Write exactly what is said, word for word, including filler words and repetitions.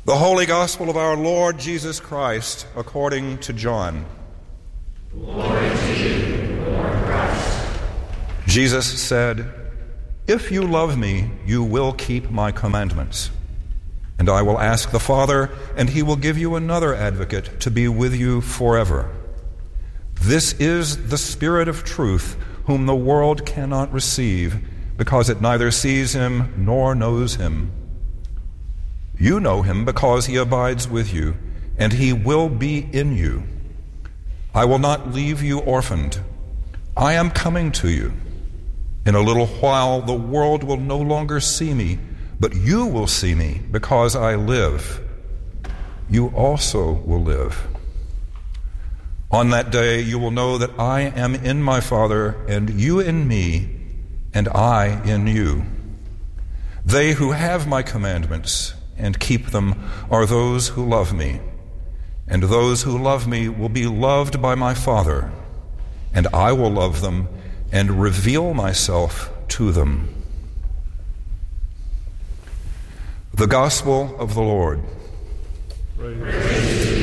The Holy Gospel of our Lord Jesus Christ according to John. Glory to you, Lord Christ. Jesus said, "If you love me, you will keep my commandments. And I will ask the Father, and he will give you another advocate to be with you forever. This is the Spirit of truth, whom the world cannot receive, because it neither sees him nor knows him. You know him because he abides with you, and he will be in you. I will not leave you orphaned. I am coming to you. In a little while the world will no longer see me, but you will see me because I live. You also will live. On that day you will know that I am in my Father, and you in me, and I in you. They who have my commandments and keep them are those who love me. And those who love me will be loved by my Father, and I will love them and reveal myself to them." The Gospel of the Lord. Praise.